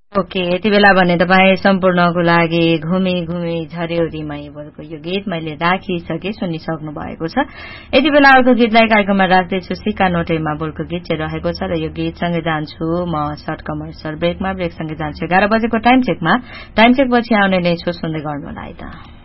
Okay, यति बेला भने तपाईँ सम्पूर्णको लागि घुमी घुमी झर्यौरीमै बोलको यो गीत मैले राखिसके सुनिसक्नु भएको छ। यति बेला अर्को गीतलाई कार्यक्रममा राख्दैछु। सिक्का नोटैमा बोलको गीत चाहिँ रहेको छ र यो गीतसँगै जान्छु म सर्ट कमर्सियल ब्रेकमा। ब्रेकसँगै जान्छु 11 बजेको टाइम चेकमा। टाइम चेक पछि आउने नै छु, सुन्दै गर्नुलाई त।